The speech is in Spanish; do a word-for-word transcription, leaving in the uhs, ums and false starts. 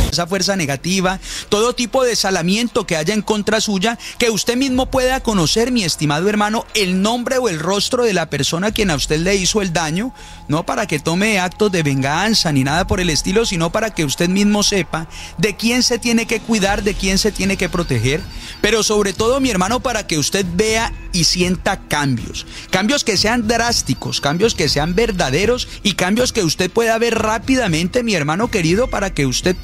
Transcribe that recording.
esa fuerza negativa, todo tipo de salamiento que haya en contra suya, que usted mismo pueda conocer, mi estimado hermano, el nombre o el rostro de la persona a quien a usted le hizo el daño, no para que tome actos de venganza ni nada por el estilo, sino para que usted mismo sepa de quién se tiene que cuidar, de quién se tiene que proteger, pero sobre todo, mi hermano, para que usted vea y sienta cambios, cambios que sean drásticos, cambios que sean verdaderos y cambios que usted pueda ver rápidamente, mi hermano querido, para que usted